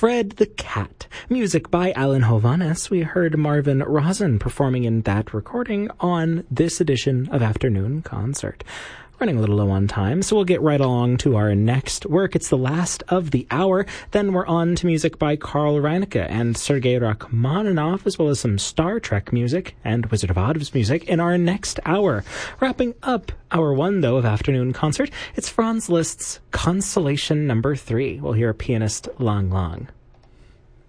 Fred the Cat. Music by Alan Hovhaness. We heard Marvin Rosen performing in that recording on this edition of Afternoon Concert. Running a little low on time, so we'll get right along to our next work. It's the last of the hour. Then we're on to music by Carl Reinecke and Sergei Rachmaninoff, as well as some Star Trek music and Wizard of Oz music in our next hour. Wrapping up hour one, though, of Afternoon Concert, it's Franz Liszt's Consolation No. 3. We'll hear pianist Lang Lang.